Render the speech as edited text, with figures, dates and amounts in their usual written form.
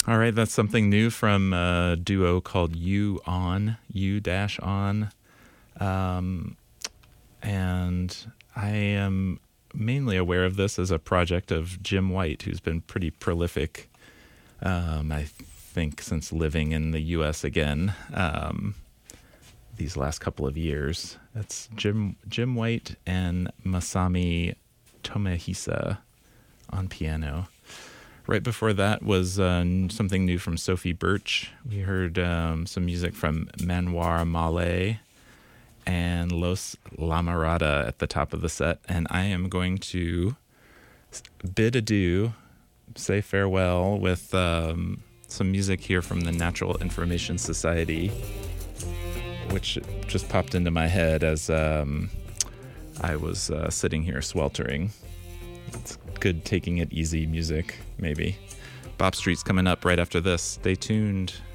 All right, that's something new from a duo called U-On. And I am mainly aware of this as a project of Jim White, who's been pretty prolific, I think, since living in the U.S. again these last couple of years. That's Jim White and Masami Tomehisa on piano. Right before that was something new from Sophie Birch. We heard some music from Manoir Mallet and Los Lamarada at the top of the set. And I am going to bid adieu, say farewell with some music here from the Natural Information Society, which just popped into my head as I was sitting here sweltering. It's good taking it easy music, maybe. Bop Street's coming up right after this. Stay tuned.